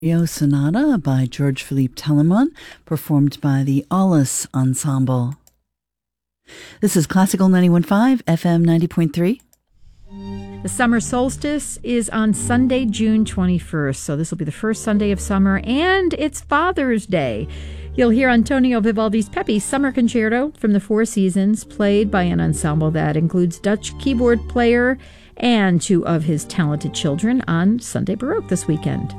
Trio Sonata by George Philippe Telemann, performed by the Aulis Ensemble. This is Classical 91.5, FM 90.3. The summer solstice is on Sunday, June 21st, so this will be the first Sunday of summer, and it's Father's Day. You'll hear Antonio Vivaldi's Pepi Summer Concerto from the Four Seasons, played by an ensemble that includes Dutch keyboard player and two of his talented children on Sunday Baroque this weekend.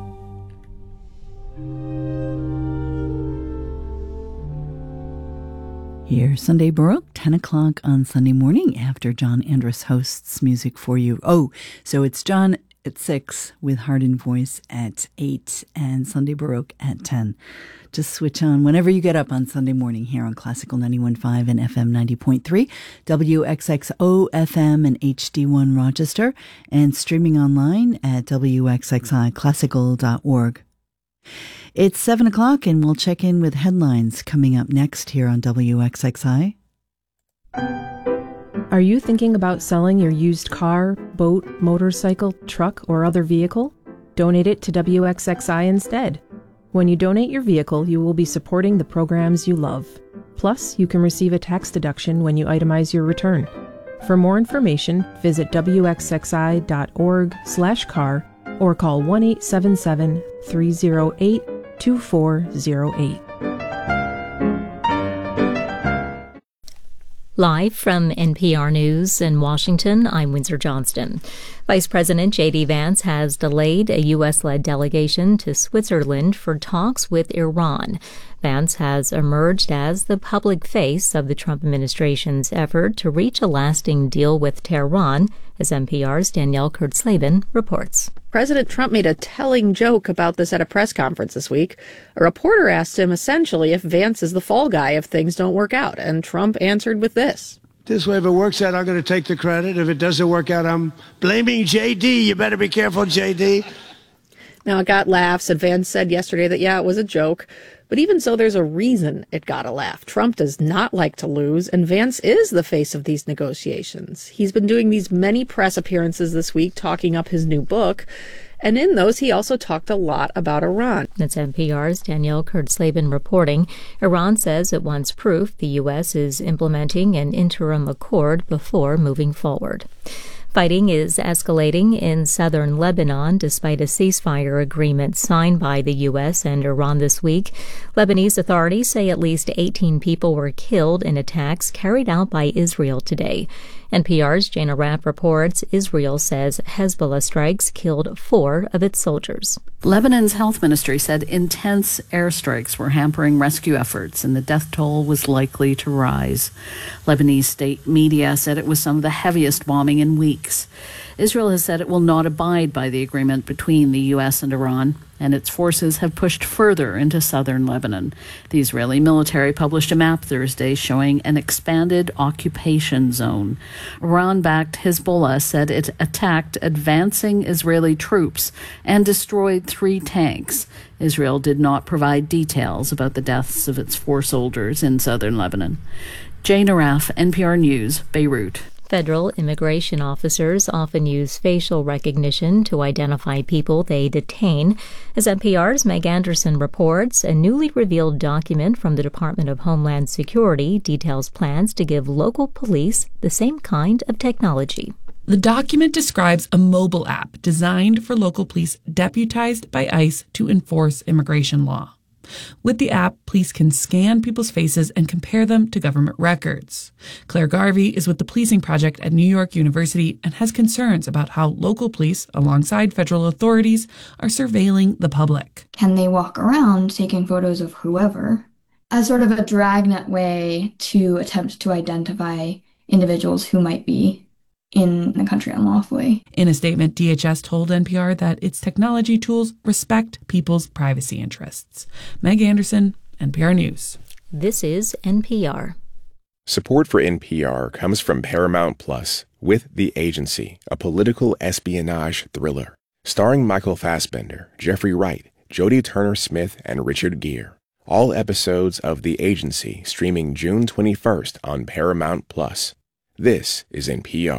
Here, Sunday Baroque, 10 o'clock on Sunday morning after John Andrus hosts music for you. Oh, so it's John at 6 with Heart and Voice at 8 and Sunday Baroque at 10. Just switch on whenever you get up on Sunday morning here on Classical 91.5 and FM 90.3, WXXO FM and HD1 Rochester, and streaming online at WXXIClassical.org. It's 7 o'clock, and we'll check in with headlines coming up next here on WXXI. Are you thinking about selling your used car, boat, motorcycle, truck, or other vehicle? Donate it to WXXI instead. When you donate your vehicle, you will be supporting the programs you love. Plus, you can receive a tax deduction when you itemize your return. For more information, visit wxxi.org/car or call 1-877-308-2408. Live from NPR News in Washington, I'm Windsor Johnston. Vice President J.D. Vance has delayed a U.S.-led delegation to Switzerland for talks with Iran. Vance has emerged as the public face of the Trump administration's effort to reach a lasting deal with Tehran, as NPR's Danielle Kurtzleben reports. President Trump made a telling joke about this at a press conference this week. A reporter asked him essentially if Vance is the fall guy if things don't work out, and Trump answered with this. This way, if it works out, I'm going to take the credit. If it doesn't work out, I'm blaming J.D. You better be careful, J.D. Now, it got laughs, and Vance said yesterday that, yeah, it was a joke. But even so, there's a reason it got a laugh. Trump does not like to lose, and Vance is the face of these negotiations. He's been doing these many press appearances this week talking up his new book, and in those he also talked a lot about Iran. That's NPR's Danielle Kurtzleben reporting. Iran says it wants proof the U.S. is implementing an interim accord before moving forward. Fighting is escalating in southern Lebanon despite a ceasefire agreement signed by the U.S. and Iran this week. Lebanese authorities say at least 18 people were killed in attacks carried out by Israel today. NPR's Jana Rapp reports Israel says Hezbollah strikes killed 4 of its soldiers. Lebanon's health ministry said intense airstrikes were hampering rescue efforts and the death toll was likely to rise. Lebanese state media said it was some of the heaviest bombing in weeks. Israel has said it will not abide by the agreement between the U.S. and Iran, and its forces have pushed further into southern Lebanon. The Israeli military published a map Thursday showing an expanded occupation zone. Iran-backed Hezbollah said it attacked advancing Israeli troops and destroyed 3 tanks. Israel did not provide details about the deaths of its 4 soldiers in southern Lebanon. Jane Araf, NPR News, Beirut. Federal immigration officers often use facial recognition to identify people they detain. As NPR's Meg Anderson reports, a newly revealed document from the Department of Homeland Security details plans to give local police the same kind of technology. The document describes a mobile app designed for local police deputized by ICE to enforce immigration law. With the app, police can scan people's faces and compare them to government records. Claire Garvey is with the Policing Project at New York University and has concerns about how local police, alongside federal authorities, are surveilling the public. Can they walk around taking photos of whoever as sort of a dragnet way to attempt to identify individuals who might be in the country unlawfully? In a statement, DHS told NPR that its technology tools respect people's privacy interests. Meg Anderson, NPR News. This is NPR. Support for NPR comes from Paramount Plus with The Agency, a political espionage thriller. Starring Michael Fassbender, Jeffrey Wright, Jodie Turner-Smith, and Richard Gere. All episodes of The Agency streaming June 21st on Paramount Plus. This is NPR.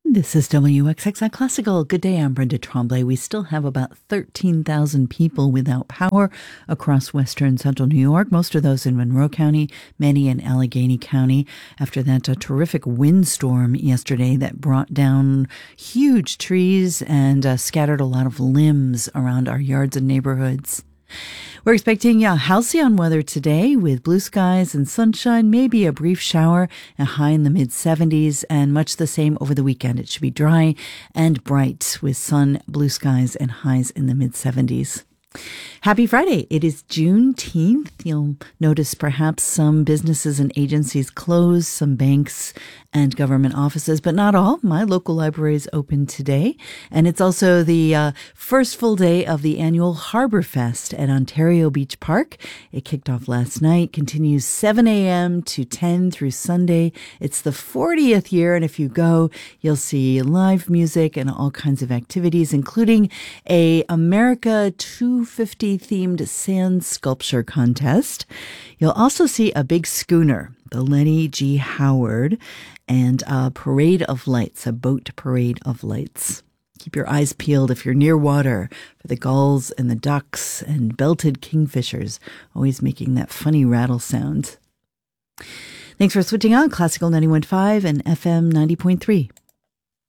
This is WXXI Classical. Good day, I'm Brenda Tremblay. We still have about 13,000 people without power across western central New York, most of those in Monroe County, many in Allegheny County, after that terrific windstorm yesterday that brought down huge trees and scattered a lot of limbs around our yards and neighborhoods. We're expecting halcyon weather today with blue skies and sunshine, maybe a brief shower, a high in the mid-70s, and much the same over the weekend. It should be dry and bright with sun, blue skies, and highs in the mid-70s. Happy Friday. It is Juneteenth. You'll notice perhaps some businesses and agencies closed, some banks and government offices, but not all. My local library is open today. And it's also the first full day of the annual Harbor Fest at Ontario Beach Park. It kicked off last night, continues 7 a.m. to 10 through Sunday. It's the 40th year, and if you go, you'll see live music and all kinds of activities, including a America 250 themed sand sculpture contest. You'll also see a big schooner, the Lenny G. Howard, and a parade of lights, a boat parade of lights. Keep your eyes peeled if you're near water for the gulls and the ducks and belted kingfishers, always making that funny rattle sound. Thanks for switching on Classical 91.5 and FM 90.3.